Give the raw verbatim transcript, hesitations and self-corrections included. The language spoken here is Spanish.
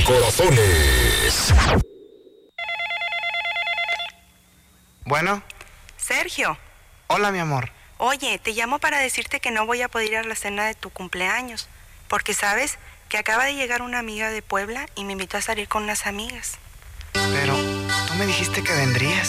corazones. Bueno. Sergio. Hola, mi amor. Oye, te llamo para decirte que no voy a poder ir a la cena de tu cumpleaños, porque sabes que acaba de llegar una amiga de Puebla y me invitó a salir con unas amigas. Pero tú me dijiste que vendrías.